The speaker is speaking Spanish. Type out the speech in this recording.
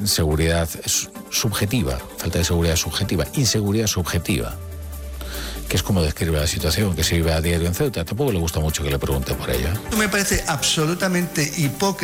seguridad subjetiva, falta de seguridad subjetiva, inseguridad subjetiva, que es como describe la situación, que se vive a diario en Ceuta. Tampoco le gusta mucho que le pregunte por ello. Me parece absolutamente hipócrita